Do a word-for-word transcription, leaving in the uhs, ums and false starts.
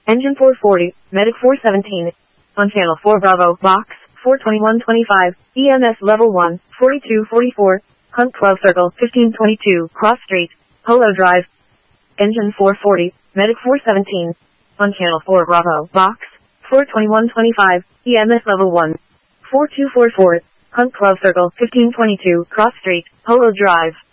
Engine four forty, Medic four seventeen. On channel four Bravo, box, four twenty-one twenty-five, E M S level one, forty-two forty-four, Hunt twelve Circle, fifteen twenty-two, Cross Street, Polo Drive. Engine four forty, Medic four seventeen. On channel four Bravo, box, four twenty-one twenty-five, E M S level one, forty-two forty-four, Hunt twelve Circle, fifteen twenty-two, Cross Street, Polo Drive.